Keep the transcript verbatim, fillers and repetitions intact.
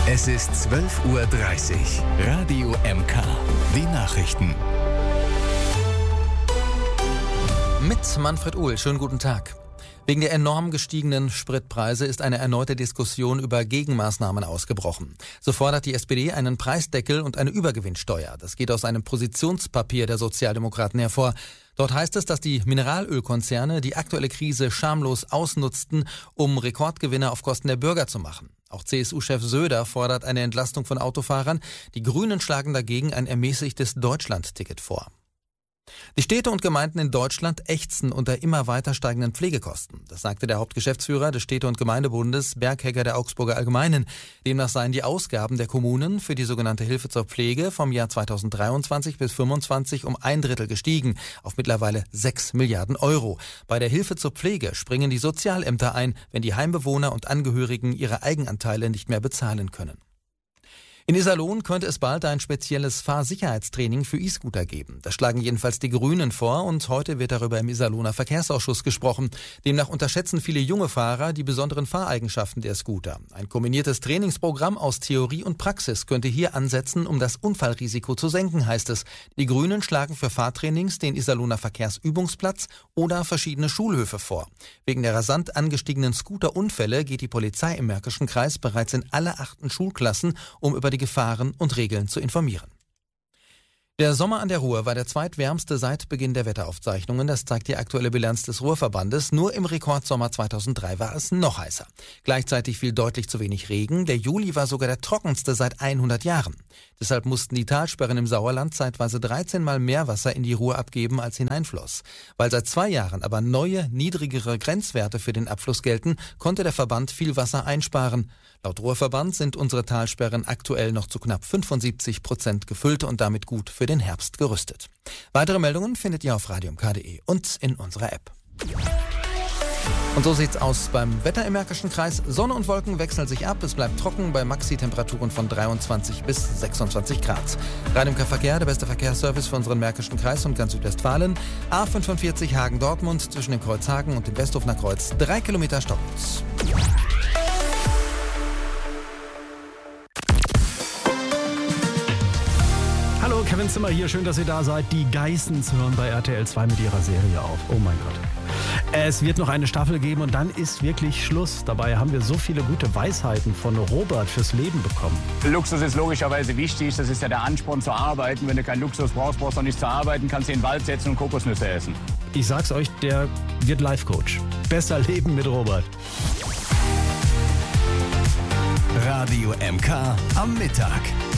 Es ist zwölf Uhr dreißig. Radio M K. Die Nachrichten. Mit Manfred Uhl. Schönen guten Tag. Wegen der enorm gestiegenen Spritpreise ist eine erneute Diskussion über Gegenmaßnahmen ausgebrochen. So fordert die S P D einen Preisdeckel und eine Übergewinnsteuer. Das geht aus einem Positionspapier der Sozialdemokraten hervor. Dort heißt es, dass die Mineralölkonzerne die aktuelle Krise schamlos ausnutzten, um Rekordgewinne auf Kosten der Bürger zu machen. Auch C S U-Chef Söder fordert eine Entlastung von Autofahrern. Die Grünen schlagen dagegen ein ermäßigtes Deutschland-Ticket vor. Die Städte und Gemeinden in Deutschland ächzen unter immer weiter steigenden Pflegekosten. Das sagte der Hauptgeschäftsführer des Städte- und Gemeindebundes, Berghegger der Augsburger Allgemeinen. Demnach seien die Ausgaben der Kommunen für die sogenannte Hilfe zur Pflege vom Jahr zweitausenddreiundzwanzig bis fünfundzwanzig um ein Drittel gestiegen, auf mittlerweile sechs Milliarden Euro. Bei der Hilfe zur Pflege springen die Sozialämter ein, wenn die Heimbewohner und Angehörigen ihre Eigenanteile nicht mehr bezahlen können. In Iserlohn könnte es bald ein spezielles Fahrsicherheitstraining für E-Scooter geben. Das schlagen jedenfalls die Grünen vor und heute wird darüber im Iserlohner Verkehrsausschuss gesprochen. Demnach unterschätzen viele junge Fahrer die besonderen Fahreigenschaften der Scooter. Ein kombiniertes Trainingsprogramm aus Theorie und Praxis könnte hier ansetzen, um das Unfallrisiko zu senken, heißt es. Die Grünen schlagen für Fahrtrainings den Iserlohner Verkehrsübungsplatz oder verschiedene Schulhöfe vor. Wegen der rasant angestiegenen Scooterunfälle geht die Polizei im Märkischen Kreis bereits in alle achten Schulklassen, um über die Gefahren und Regeln zu informieren. Der Sommer an der Ruhr war der zweitwärmste seit Beginn der Wetteraufzeichnungen. Das zeigt die aktuelle Bilanz des Ruhrverbandes. Nur im Rekordsommer zweitausenddrei war es noch heißer. Gleichzeitig fiel deutlich zu wenig Regen. Der Juli war sogar der trockenste seit hundert Jahren. Deshalb mussten die Talsperren im Sauerland zeitweise dreizehn Mal mehr Wasser in die Ruhr abgeben, als hineinfloss. Weil seit zwei Jahren aber neue, niedrigere Grenzwerte für den Abfluss gelten, konnte der Verband viel Wasser einsparen. Laut Ruhrverband sind unsere Talsperren aktuell noch zu knapp fünfundsiebzig Prozent gefüllt und damit gut für den Herbst gerüstet. Weitere Meldungen findet ihr auf radio m k punkt d e und in unserer App. Und so sieht's aus beim Wetter im Märkischen Kreis. Sonne und Wolken wechseln sich ab. Es bleibt trocken bei Maxi-Temperaturen von dreiundzwanzig bis sechsundzwanzig Grad. Radio M K Verkehr, der beste Verkehrsservice für unseren Märkischen Kreis und ganz Südwestfalen. A fünfundvierzig Hagen-Dortmund zwischen dem Kreuz Hagen und dem Westhofener Kreuz. Drei Kilometer Stockens. Hallo, Kevin Zimmer hier. Schön, dass ihr da seid. Die Geissens hören bei R T L zwei mit ihrer Serie auf. Oh mein Gott. Es wird noch eine Staffel geben und dann ist wirklich Schluss. Dabei haben wir so viele gute Weisheiten von Robert fürs Leben bekommen. Luxus ist logischerweise wichtig. Das ist ja der Ansporn zu arbeiten. Wenn du keinen Luxus brauchst, brauchst du auch nicht zu arbeiten. Kannst du in den Wald setzen und Kokosnüsse essen. Ich sag's euch, der wird Life-Coach. Besser leben mit Robert. Radio M K am Mittag.